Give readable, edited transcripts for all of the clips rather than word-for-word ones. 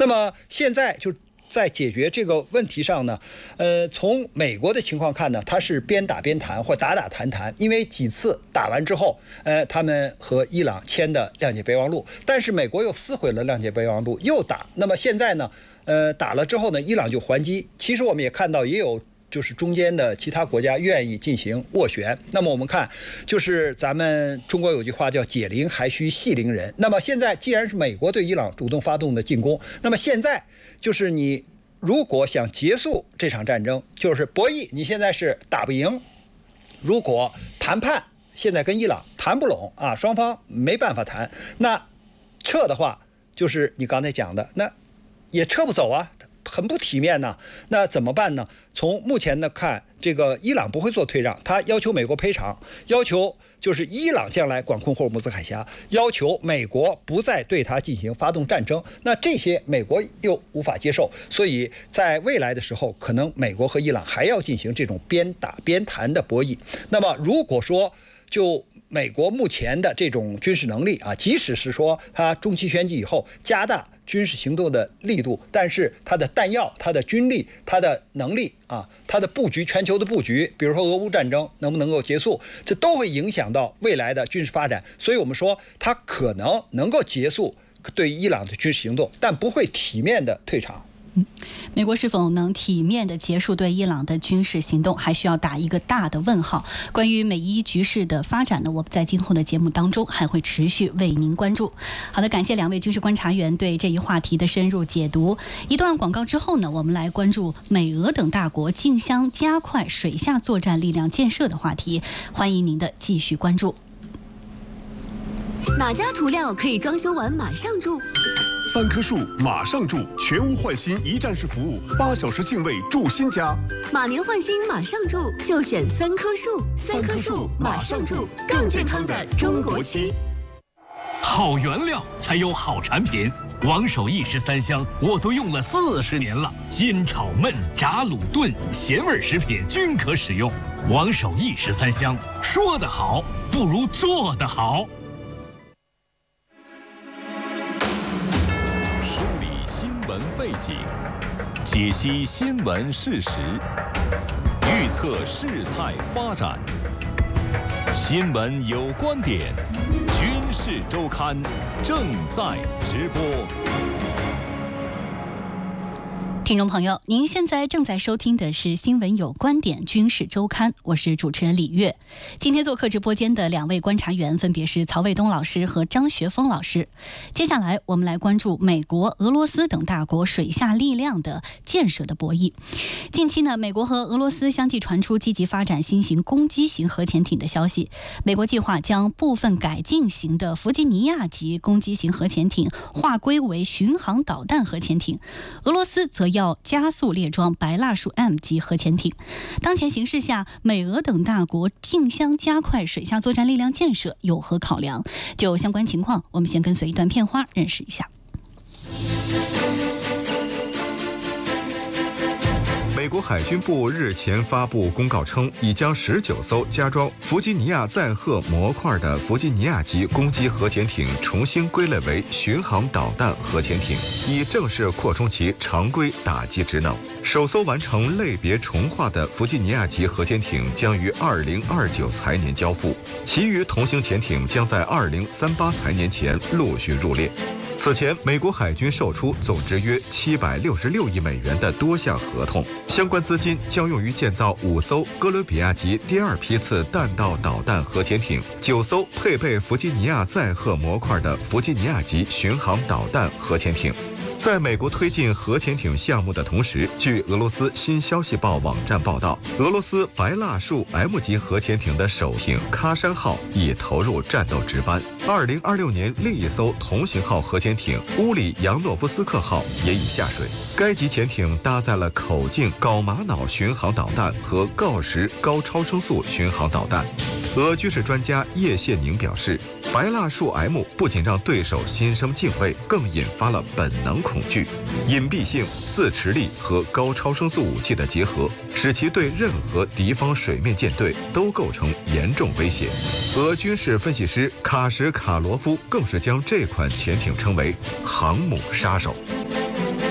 那么现在就在解决这个问题上呢，从美国的情况看呢，它是边打边谈或打打谈谈，因为几次打完之后，他们和伊朗签的谅解备忘录，但是美国又撕毁了谅解备忘录，又打。那么现在呢，打了之后呢，伊朗就还击。其实我们也看到，也有就是中间的其他国家愿意进行斡旋。那么我们看，就是咱们中国有句话叫解铃还须系铃人。那么现在既然是美国对伊朗主动发动的进攻，那么现在就是你如果想结束这场战争，就是博弈，你现在是打不赢。如果谈判现在跟伊朗谈不拢啊，双方没办法谈，那撤的话，就是你刚才讲的，那也撤不走啊，很不体面呢。那怎么办呢？从目前的看，这个伊朗不会做退让，他要求美国赔偿，要求就是伊朗将来管控霍尔木兹海峡，要求美国不再对他进行发动战争。那这些美国又无法接受，所以在未来的时候，可能美国和伊朗还要进行这种边打边谈的博弈。那么如果说就美国目前的这种军事能力啊，即使是说他中期选举以后加大军事行动的力度，但是它的弹药、它的军力、它的能力啊，它的布局、全球的布局，比如说俄乌战争能不能够结束，这都会影响到未来的军事发展。所以我们说，它可能够结束对伊朗的军事行动，但不会体面的退场。 美国是否能体面地结束对伊朗的军事行动，还需要打一个大的问号。关于美伊局势的发展呢，我们在今后的节目当中还会持续为您关注。好的，感谢两位军事观察员对这一话题的深入解读。一段广告之后呢，我们来关注美俄等大国竞相加快水下作战力量建设的话题，欢迎您的继续关注。 哪家涂料可以装修完马上住 ？3棵树马上住，全屋换新一站式服务，8小时净位住新家。 马年换新马上住，就选3棵树。3棵树马上住，更健康的中国漆。 好原料才有好产品，王守义式3香我都用了40年了，煎炒焖炸卤炖咸味食品均可使用。王守义式3香，说得好不如做得好。 背景，解析新闻事实，预测事态发展。新闻有观点，军事周刊正在直播。 听众朋友，您现在正在收听的是新闻有观点军事周刊，我是主持人李月。今天做客直播间的两位观察员分别是曹卫东老师和张学峰老师。接下来我们来关注美国、俄罗斯等大国水下力量的建设的博弈。近期呢，美国和俄罗斯相继传出积极发展新型攻击型核潜艇的消息。美国计划将部分改进型的弗吉尼亚级攻击型核潜艇划归为巡航导弹核潜艇，俄罗斯则要加速列装白蜡树 M 级核潜艇。当前形势下，美俄等大国竞相加快水下作战力量建设有何考量？就相关情况，我们先跟随一段片花认识一下。 美国海军部日前发布公告称，已将19艘加装弗吉尼亚载荷模块的弗吉尼亚级攻击核潜艇重新归类为巡航导弹核潜艇，以正式扩充其常规打击职能。首艘完成类别重划的弗吉尼亚级核潜艇将于2029财年交付，其余同型潜艇将在2038财年前陆续入列。此前，美国海军售出总值约766亿美元的多项合同，相关资金将用于建造5艘哥伦比亚级第2批次弹道导弹核潜艇、9艘配备弗吉尼亚载荷模块的弗吉尼亚级巡航导弹核潜艇。在美国推进核潜艇项目的同时，据俄罗斯新消息报网站报道，俄罗斯白蜡树 M 级核潜艇的首艇喀山号已投入战斗值班。2026年，另一艘同型号核潜艇乌里扬诺夫斯克号也已下水。该级潜艇搭载了口径睾玛瑙巡航导弹和锆石高超声速巡航导弹。俄军事专家叶谢宁表示，白蜡树 M 不仅让对手心生敬畏，更引发了本能恐惧。隐蔽性、自持力和高超声速武器的结合，使其对任何敌方水面舰队都构成严重威胁。俄军事分析师卡什卡罗夫更是将这款潜艇称为航母杀手。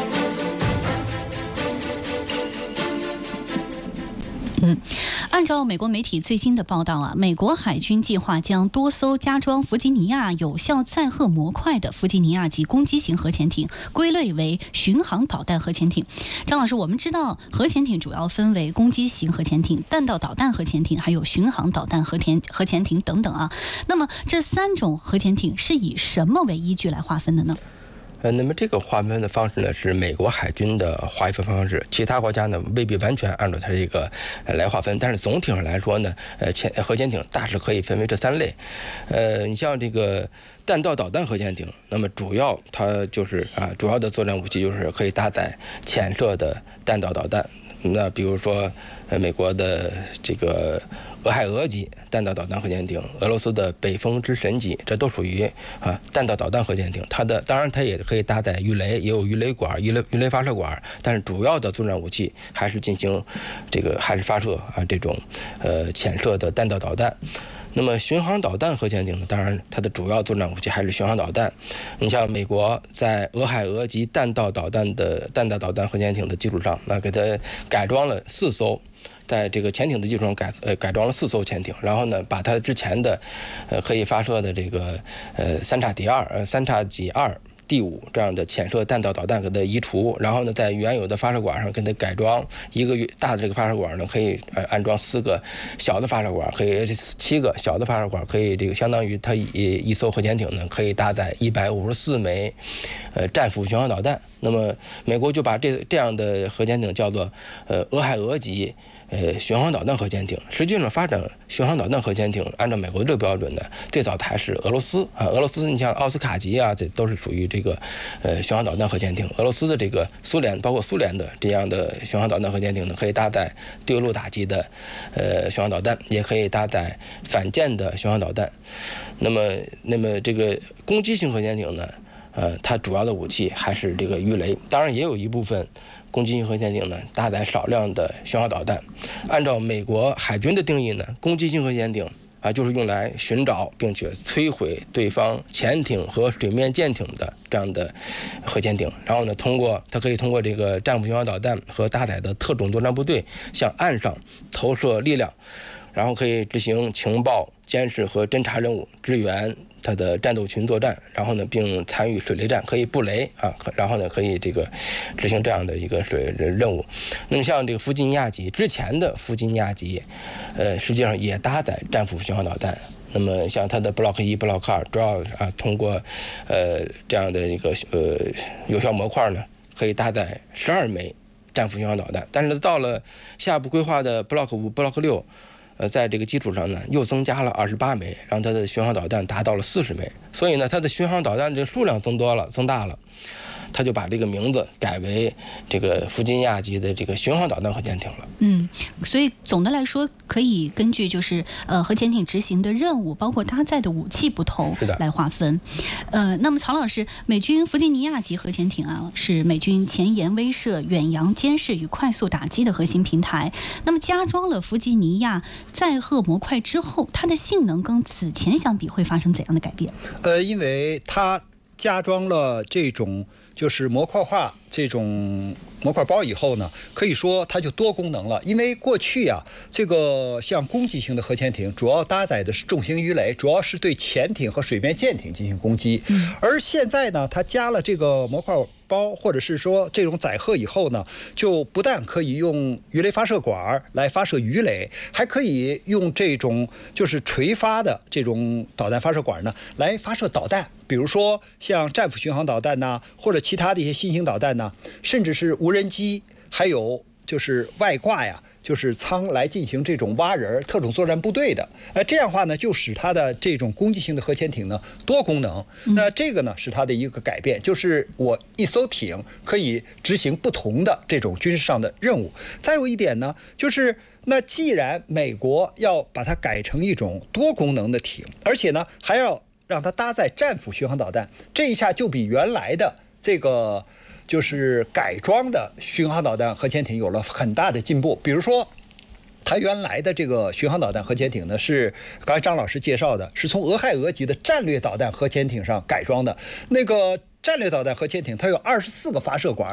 按照美国媒体最新的报道啊，美国海军计划将多艘加装弗吉尼亚有效载荷模块的弗吉尼亚级攻击型核潜艇归类为巡航导弹核潜艇。张老师，我们知道核潜艇主要分为攻击型核潜艇、弹道导弹核潜艇，还有巡航导弹核潜艇等等啊。那么这3种核潜艇是以什么为依据来划分的呢？ 那么这个划分的方式呢，是美国海军的划分方式，其他国家呢未必完全按照它这个来划分，但是总体上来说呢，核潜艇大致可以分为这3类。你像这个弹道导弹核潜艇，那么主要它就是主要的作战武器就是可以搭载潜射的弹道导弹。那比如说，美国的这个俄亥俄级弹道导弹核潜艇，俄罗斯的北风之神级，这都属于弹道导弹核潜艇。当然它也可以搭载鱼雷，也有鱼雷管、鱼雷发射管，但是主要的作战武器还是还是发射这种潜射的弹道导弹。那么巡航导弹核潜艇呢，当然它的主要作战武器还是巡航导弹。你像美国在俄亥俄级弹道导弹核潜艇的基础上，给它改装了4艘，在这个潜艇的基础上改装了4艘潜艇，然后呢，把它之前的可以发射的这个3叉戟2第5这样的潜射弹道导弹给它移除，然后呢，在原有的发射管上给它改装一个大的这个发射管呢，可以安装4个小的发射管，可以7个小的发射管，可以这个相当于它一艘核潜艇呢可以搭载154枚战斧巡航导弹。那么美国就把这样的核潜艇叫做俄亥俄级巡航导弹核潜艇。实际上发展巡航导弹核潜艇，按照美国这个标准呢，最早还是俄罗斯俄罗斯你像奥斯卡级这都是属于这个巡航导弹核潜艇。俄罗斯的这个包括苏联的这样的巡航导弹核潜艇呢，可以搭载对陆打击的巡航导弹，也可以搭载反舰的巡航导弹。那么这个攻击型核潜艇呢，它主要的武器还是这个鱼雷，当然也有一部分攻击型核潜艇呢搭载少量的巡航导弹。按照美国海军的定义呢，攻击型核潜艇就是用来寻找并且摧毁对方潜艇和水面舰艇的这样的核潜艇。然后呢，它可以通过这个战斧巡航导弹和搭载的特种作战部队向岸上投射力量，然后可以执行情报、监视和侦察任务，支援它的战斗群作战，然后呢，并参与水雷战，可以布雷然后呢，可以这个执行这样的一个任务。那么像这个弗吉尼亚级之前的弗吉尼亚级，实际上也搭载战斧巡航导弹。那么像它的 Block 1、Block 2，主要通过这样的一个有效模块呢，可以搭载12枚战斧巡航导弹。但是到了下一步规划的 Block 5、Block 6。在这个基础上呢，又增加了28枚，让它的巡航导弹达到了40枚。所以呢，它的巡航导弹这个数量增大了，他就把这个名字改为这个弗吉尼亚级的这个巡航导弹核潜艇了。 所以总的来说，可以根据就是核潜艇执行的任务，包括搭载的武器不同来划分。那么曹老师，美军弗吉尼亚级核潜艇是美军前沿威慑、远洋监视与快速打击的核心平台。那么加装了弗吉尼亚载荷模块之后，它的性能跟此前相比会发生怎样的改变？ 因为它加装了这种就是模块化这种模块包以后呢，可以说它就多功能了。因为过去这个像攻击型的核潜艇主要搭载的是重型鱼雷，主要是对潜艇和水面舰艇进行攻击。而现在呢，它加了这个模块包或者是说这种载荷以后呢，就不但可以用鱼雷发射管来发射鱼雷，还可以用这种就是垂发的这种导弹发射管呢来发射导弹，比如说像战斧巡航导弹或者其他的一些新型导弹甚至是无人机，还有就是外挂就是舱来进行这种挖人特种作战部队的。这样的话呢，就使它的这种攻击性的核潜艇呢多功能。那这个呢是它的一个改变，就是我一艘艇可以执行不同的这种军事上的任务。再有一点呢，就是那既然美国要把它改成一种多功能的艇，而且呢还要让它搭载战斧巡航导弹，这一下就比原来的这个就是改装的巡航导弹核潜艇有了很大的进步。比如说它原来的这个巡航导弹核潜艇呢，是刚才张老师介绍的，是从俄亥俄级的战略导弹核潜艇上改装的。那个战略导弹核潜艇它有24个发射管，